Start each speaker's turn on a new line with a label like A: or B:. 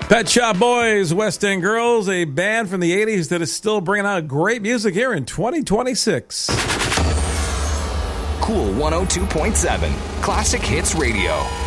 A: Pet Shop Boys, West End Girls, a band from the 80s that is still bringing out great music here in 2026.
B: Cool 102.7, Classic Hits Radio.